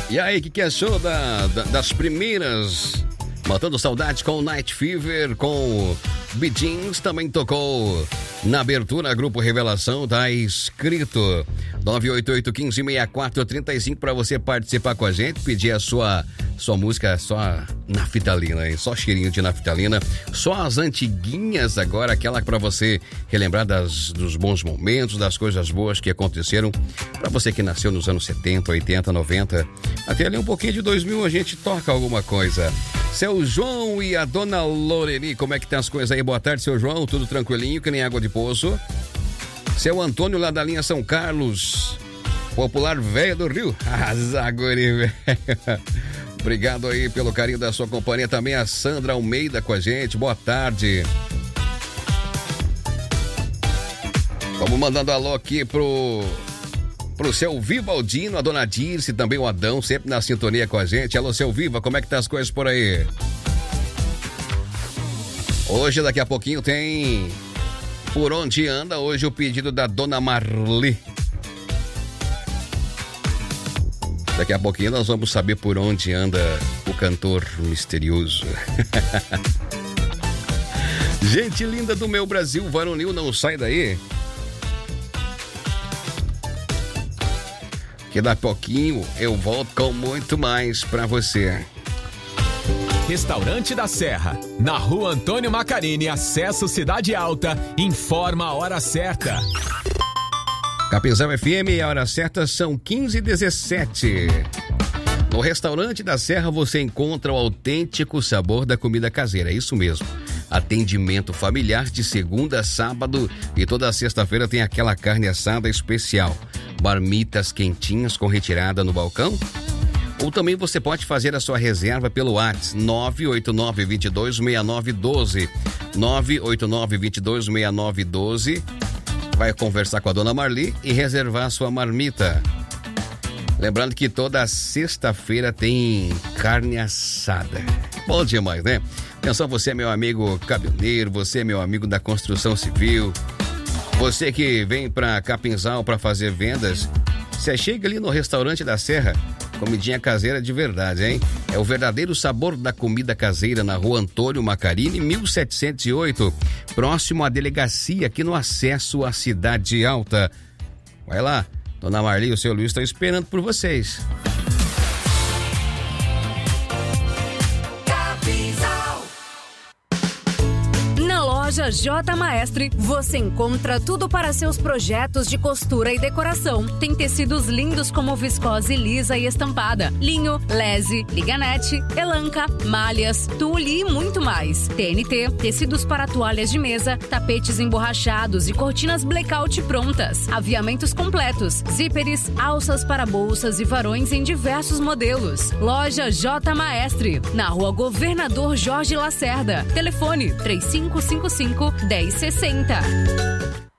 E aí, o que achou das primeiras? Matando saudade com o Night Fever, com Bee Gees, também tocou na abertura, Grupo Revelação, tá escrito 988-1564-35 para você participar com a gente, pedir a sua música só naftalina, hein? Só cheirinho de naftalina, só as antiguinhas agora, aquela para você relembrar dos bons momentos, das coisas boas que aconteceram, para você que nasceu nos anos 70, 80, 90, até ali um pouquinho de 2000 a gente toca alguma coisa. Seu João e a dona Loreni, como é que tá as coisas aí? Boa tarde, seu João, tudo tranquilinho, que nem água de poço. Seu Antônio lá da linha São Carlos, popular velho do Rio. Zaguri, velho. Obrigado aí pelo carinho da sua companhia. Também a Sandra Almeida com a gente. Boa tarde. Vamos mandando alô aqui pro seu Vivaldino, a dona Dirce, também o Adão, sempre na sintonia com a gente. Alô, seu Viva, como é que tá as coisas por aí? Hoje, daqui a pouquinho, tem Por Onde Anda. Hoje o pedido da dona Marli. Daqui a pouquinho nós vamos saber por onde anda o cantor misterioso. Gente linda do meu Brasil varonil, não sai daí. Que daqui a pouquinho eu volto com muito mais pra você. Restaurante da Serra, na Rua Antônio Macarini, acesso Cidade Alta, informa a hora certa. Capinzal FM, a hora certa são 15h17. No Restaurante da Serra você encontra o autêntico sabor da comida caseira, é isso mesmo. Atendimento familiar de segunda a sábado e toda sexta-feira tem aquela carne assada especial. Marmitas quentinhas com retirada no balcão. Ou também você pode fazer a sua reserva pelo WhatsApp 989-226912. 989-226912. Vai conversar com a dona Marli e reservar a sua marmita. Lembrando que toda sexta-feira tem carne assada. Bom demais, né? Atenção, você é meu amigo caminhoneiro, você é meu amigo da construção civil, você que vem pra Capinzal pra fazer vendas, você chega ali no Restaurante da Serra, comidinha caseira de verdade, hein? É o verdadeiro sabor da comida caseira na Rua Antônio Macarini, 1708, próximo à delegacia, aqui no acesso à Cidade Alta. Vai lá, dona Marli e o seu Luiz estão esperando por vocês. Loja J Maestre, você encontra tudo para seus projetos de costura e decoração. Tem tecidos lindos como viscose lisa e estampada, linho, lese, liganete, elanca, malhas, tule e muito mais. TNT, tecidos para toalhas de mesa, tapetes emborrachados e cortinas blackout prontas. Aviamentos completos, zíperes, alças para bolsas e varões em diversos modelos. Loja J Maestre, na Rua Governador Jorge Lacerda. Telefone 3555-1060.